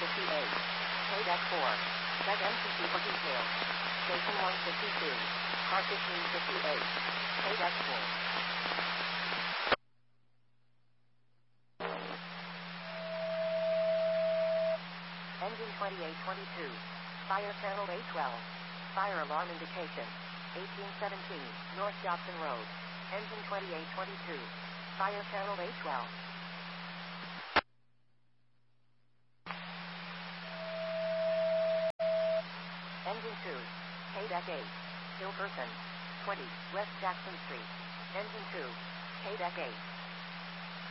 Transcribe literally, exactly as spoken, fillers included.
fifty-eight. K-Deck four. Check M T C for details. Station one fifty-two. Car fifteen fifty-eight. K-Deck four. Engine twenty-eight twenty-two. Fire channel A twelve. Fire alarm indication. eighteen seventeen, North Jobson Road. Engine twenty-eight twenty-two. Fire channel A twelve. Engine two. K-Deck eight. Hilperson. twenty, West Jackson Street. Engine two. K-Deck eight.